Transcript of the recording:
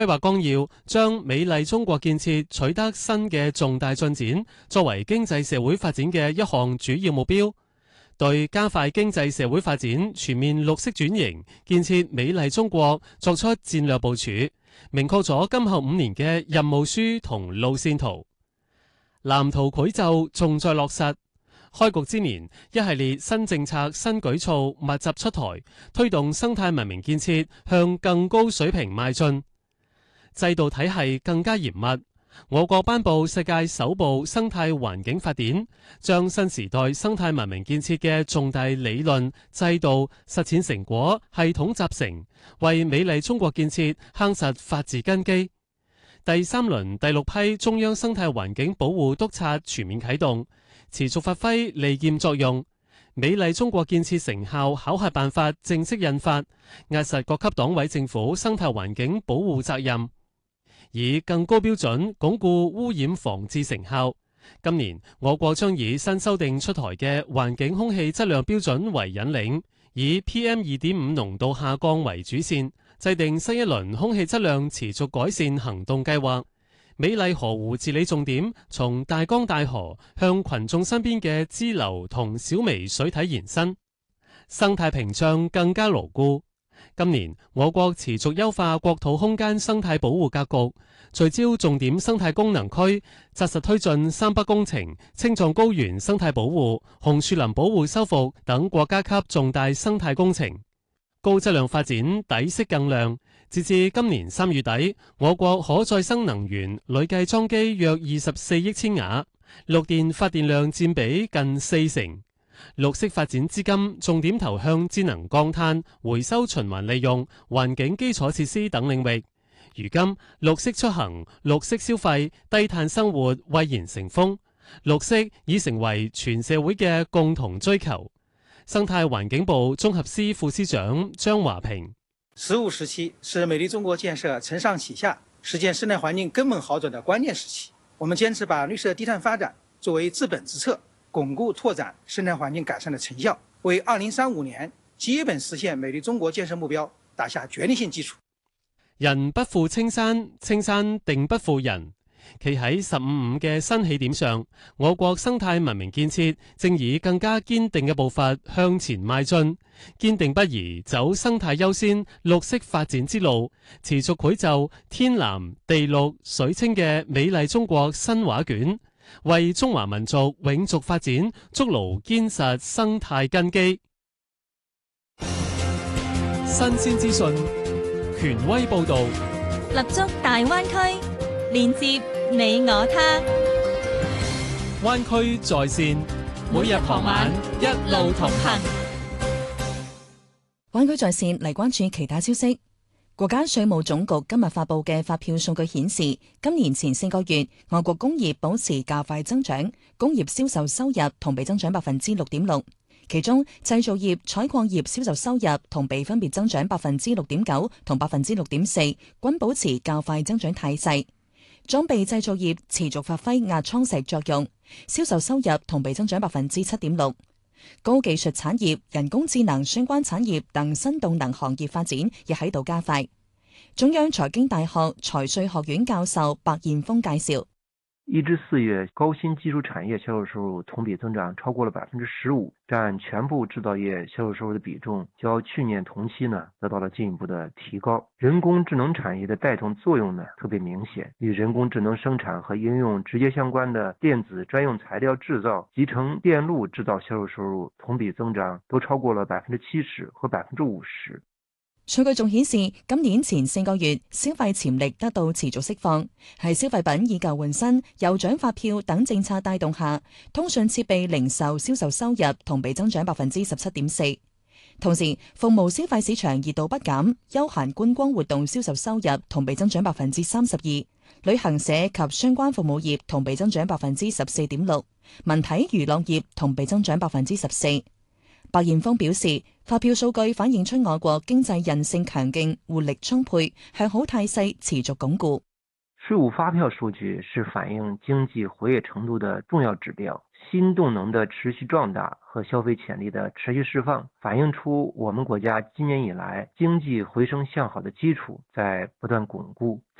規劃綱要將美麗中國建設取得新嘅重大進展，作為經濟社會發展嘅一項主要目標，對加快經濟社會發展、全面綠色轉型、建設美麗中國作出戰略部署，明確咗今後5年嘅任務書同路線圖。藍圖繪就重在落實。開局之年，一系列新政策、新舉措密集出台，推動生態文明建設向更高水平邁進。制度體系更加嚴密，我國頒布世界首部生態環境法典，將新時代生態文明建設嘅重大理論、制度、實踐成果系統集成，為美麗中國建設夯實法治根基。第3輪第6批中央生態環境保護督察全面啟動，持續發揮利劍作用。美麗中國建設成效考核辦法正式印發，壓實各級黨委政府生態環境保護責任，以更高標準鞏固污染防治成效。今年我國將以新修訂出台嘅環境空氣質量標準為引領，以 PM2.5 濃度下降為主線，制定新一輪空氣質量持續改善行動計劃。美麗河湖治理重點從大江大河向群眾身邊嘅支流同小微水體延伸，生態屏障更加牢固。今年我國持續優化國土空間生態保護格局，聚焦重點生態功能區，紮實推進三北工程、青藏高原生態保護、紅樹林保護修復等國家級重大生態工程，高質量發展底色更亮。截至今年3月底，我國可再生能源累計裝機約24億千瓦，綠電發電量佔比近40%。綠色發展資金重點投向節能降碳、回收循環利用、環境基礎設施等領域。如今，綠色出行、綠色消費、低碳生活蔚然成風，綠色已成為全社會嘅共同追求。生態環境部綜合司副司長張華平 15時期是美麗中國建設承上啟下、實現生態環境根本好轉的關鍵時期。我們堅持把綠色低碳發展作為治本之策，鞏固拓展生態環境改善的成效，為2035年基本實現美麗中國建設目標打下決定性基礎。 人不負青山，青山定不負人。企喺15.5嘅新起點上，我國生態文明建設正以更加堅定嘅步伐向前邁進，堅定不移走生態優先、綠色發展之路，持續繪就天藍地綠水清嘅美麗中國新畫卷，為中華民族永續發展築牢堅實生態根基。新鮮資訊，權威報導， 立足大灣區，連接你我他。 灣區在線，每日傍晚一路同行。 灣區在線嚟關注其他消息。國家稅務總局今日發布嘅發票數據顯示，今年前4個月，外國工業保持較快增長，工業銷售收入同比增長6.6%。其中，製造業、採礦業銷售收入同比分別增長6.9%同6.4%，均保持較快增長態勢。裝備製造業持續發揮壓艙石作用，銷售收入同比增長7.6%。高技術產業、人工智能相關產業等新動能行業發展亦喺度加快。中央財經大學財稅學院教授白彥峰介紹 ，1至4月高新技術產業銷售收入同比增長超過了15%，佔全部製造業銷售收入的比重較去年同期得到了進一步的提高。人工智能產業的帶動作用特別明顯，與人工智能生產和應用直接相關的電子專用材料製造、集成電路製造銷售收入同比增長都超過了70%和50%。 數據仲顯示，今年前4個月消費潛力得到持續釋放，係消費品以舊換新、有獎發票等政策帶動下，通訊設備零售銷售收入同比增長17.4%。同時，服務消費市場熱度不減，休閒觀光活動銷售收入同比增長32%，旅行社及相關服務業同比增長14.6%，文體娛樂業同比增長14%。白彥峰表示，發票數據反映出我國經濟韌性強勁、活力充沛，向好態勢持續鞏固。 税务发票数据是反映经济活跃程度的重要指标，新动能的持续壮大和消费潜力的持续释放，反映出我们国家今年以来经济回升向好的基础在不断巩固。